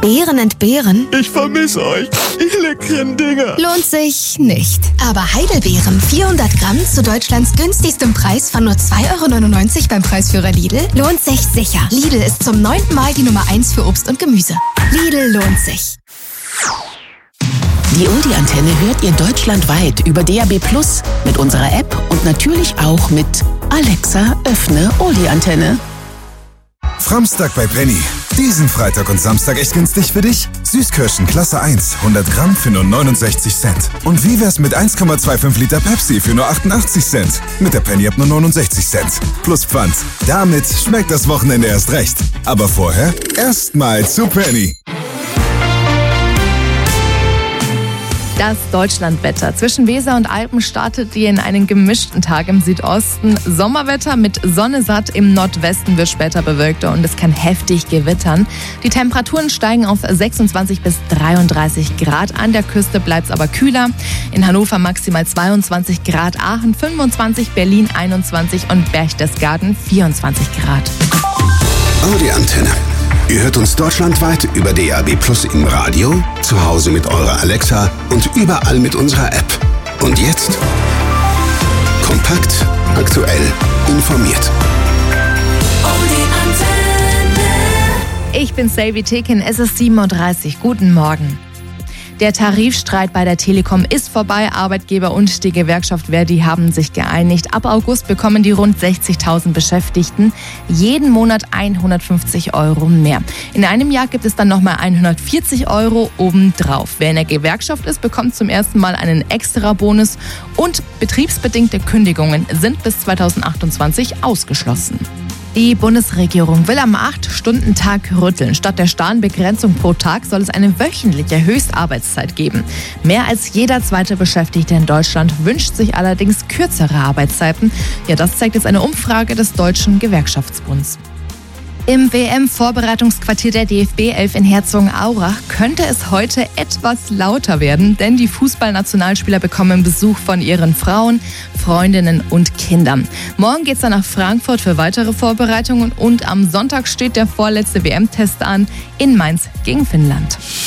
Beeren entbehren? Ich vermisse euch, ihr leckeren Dinger. Lohnt sich nicht. Aber Heidelbeeren, 400 Gramm zu Deutschlands günstigstem Preis von nur 2,99 € beim Preisführer Lidl, lohnt sich sicher. Lidl ist zum 9. Mal die Nummer 1 für Obst und Gemüse. Lidl lohnt sich. Die Oldie-Antenne hört ihr deutschlandweit über DAB+ mit unserer App und natürlich auch mit Alexa, öffne Oldie-Antenne. Framstag bei Penny. Diesen Freitag und Samstag echt günstig für dich? Süßkirschen Klasse 1, 100 Gramm für nur 69 Cent. Und wie wär's mit 1,25 Liter Pepsi für nur 88 Cent? Mit der Penny ab nur 69 Cent. Plus Pfand. Damit schmeckt das Wochenende erst recht. Aber vorher erstmal zu Penny. Das Deutschlandwetter. Zwischen Weser und Alpen startet ihr in einen gemischten Tag im Südosten. Sommerwetter mit Sonne satt, im Nordwesten wird später bewölkter und es kann heftig gewittern. Die Temperaturen steigen auf 26 bis 33 Grad. An der Küste bleibt es aber kühler. In Hannover maximal 22 Grad, Aachen 25, Berlin 21 und Berchtesgaden 24 Grad. Audi-Antenne. Ihr hört uns deutschlandweit über DAB+ im Radio, zu Hause mit eurer Alexa und überall mit unserer App. Und jetzt kompakt, aktuell, informiert. Ich bin Selvi Tekin, es ist 7:30 Uhr. Guten Morgen. Der Tarifstreit bei der Telekom ist vorbei. Arbeitgeber und die Gewerkschaft Verdi haben sich geeinigt. Ab August bekommen die rund 60.000 Beschäftigten jeden Monat 150 € mehr. In einem Jahr gibt es dann nochmal 140 € obendrauf. Wer in der Gewerkschaft ist, bekommt zum ersten Mal einen extra Bonus und betriebsbedingte Kündigungen sind bis 2028 ausgeschlossen. Die Bundesregierung will am 8-Stunden-Tag rütteln. Statt der starren Begrenzung pro Tag soll es eine wöchentliche Höchstarbeitszeit geben. Mehr als jeder zweite Beschäftigte in Deutschland wünscht sich allerdings kürzere Arbeitszeiten. Ja, das zeigt jetzt eine Umfrage des Deutschen Gewerkschaftsbunds. Im WM-Vorbereitungsquartier der DFB 11 in Herzogenaurach könnte es heute etwas lauter werden, denn die Fußballnationalspieler bekommen Besuch von ihren Frauen, Freundinnen und Kindern. Morgen geht's dann nach Frankfurt für weitere Vorbereitungen und am Sonntag steht der vorletzte WM-Test an in Mainz gegen Finnland.